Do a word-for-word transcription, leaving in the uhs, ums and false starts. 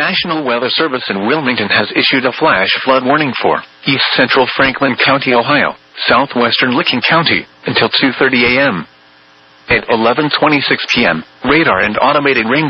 National Weather Service in Wilmington has issued a flash flood warning for east central Franklin County, Ohio, southwestern Licking County, until two thirty a m At eleven twenty-six p m, radar and automated rain